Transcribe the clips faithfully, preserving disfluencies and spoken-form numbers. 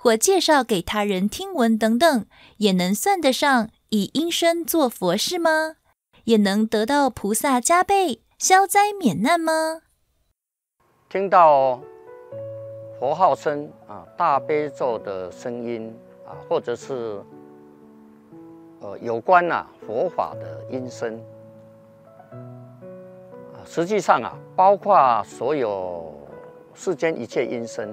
或介绍给他人听闻等等，也能算得上以音声做佛事吗？也能得到菩萨加倍消灾免难吗？ 听到佛号声啊，大悲咒的声音啊，或者是呃有关啊佛法的音声啊，实际上啊，包括所有世间一切音声，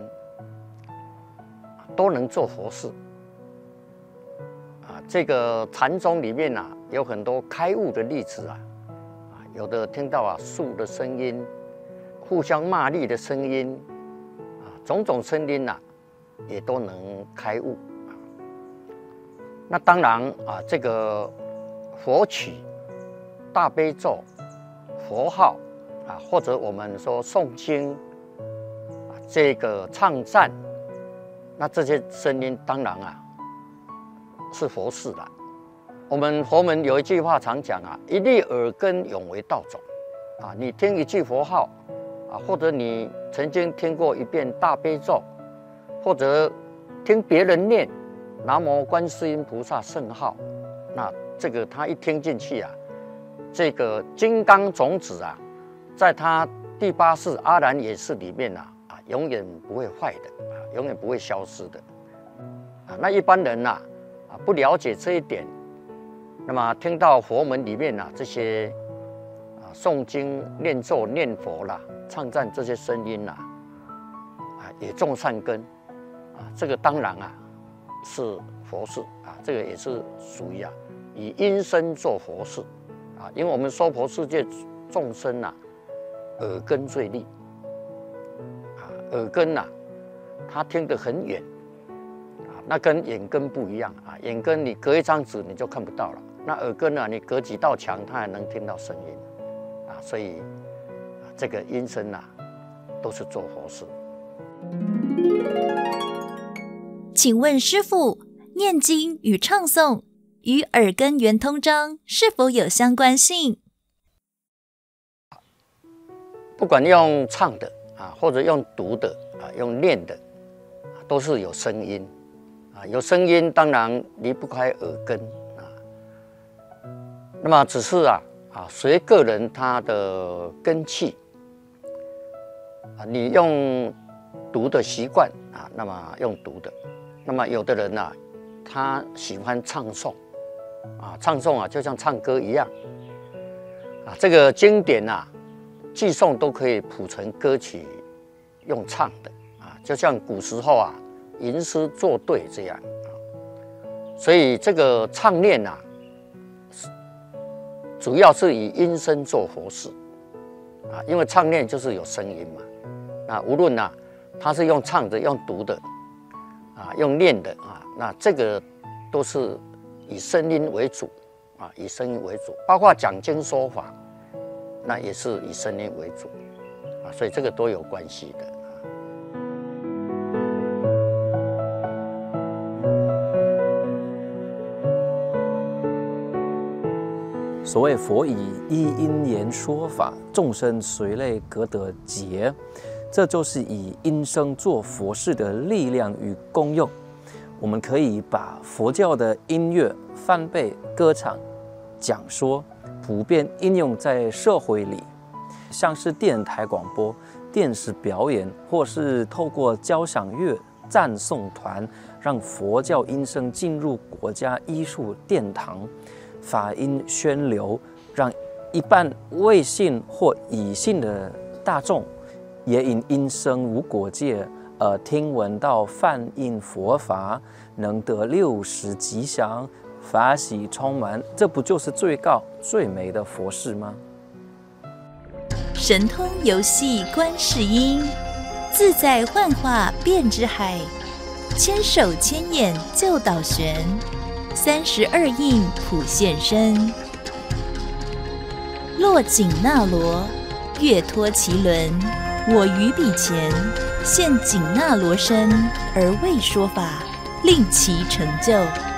都能做佛事啊。这个禅宗里面啊，有很多开悟的例子啊，啊，有的听到啊树的声音，互相骂力的声音。种种声音啊，也都能开悟。那当然啊，这个佛曲、大悲咒、佛号啊，或者我们说诵经啊，这个唱赞，那这些声音当然啊是佛事啦。我们佛门有一句话常讲啊，一粒耳根永为道种啊。你听一句佛号啊，或者你曾经听过一遍大悲咒，或者听别人念南无观世音菩萨圣号，那这个他一听进去啊，这个金刚种子啊，在他第八世阿含耶识里面啊，啊，永远不会坏的啊，永远不会消失的啊。那一般人呐啊，不了解这一点，那么听到佛门里面啊这些啊诵经、念咒、念佛啦。唱赞这些声音呐、啊，啊，也种善根，啊，这个当然啊是佛事啊，这个也是属于啊以音声做佛事啊，因为我们娑婆世界众生啊，耳根最利啊，耳根呐、啊，它听得很远啊，那跟眼根不一样啊，眼根你隔一张纸你就看不到了，那耳根啊，你隔几道墙它还能听到声音啊，所以。这个音声啊，都是做佛事。 请问师父，念经与唱诵与耳根圆通章是否有相关性？ 不管用唱的啊，或者用读的啊，用念的，都是有声音啊。有声音当然离不开耳根啊。那么只是啊啊，随个人他的根器。啊，你用读的习惯啊，那么用读的，那么有的人呐、啊，他喜欢唱诵，啊，唱诵啊，就像唱歌一样，啊，这个经典啊，寄诵都可以谱成歌曲，用唱的啊，就像古时候啊，吟诗作对这样啊，所以这个唱念啊，主要是以音声做佛事啊，因为唱念就是有声音嘛。那无论啊，他是用唱的、用读的，啊，用念的啊，那这个都是以声音为主啊，以声音为主，包括讲经说法，那也是以声音为主啊，所以这个都有关系的。 所谓佛以一因言说法，众生随类各得解。这就是以音声做佛事的力量与功用。我们可以把佛教的音乐、梵呗、歌唱、讲说普遍应用在社会里，像是电台广播、电视表演，或是透过交响乐、赞颂团，让佛教音声进入国家艺术殿堂，法音宣流，让一般未信或已信的大众也因音声无国界，而听闻到梵音佛法，能得六十吉祥，法喜充满，这不就是最高最美的佛事吗？ 神通游戏观世音，自在幻化变之海，千手千眼救导玄，三十二应普现身。落紧那罗，月脱其轮，我于彼前现紧那罗身，而为说法，令其成就。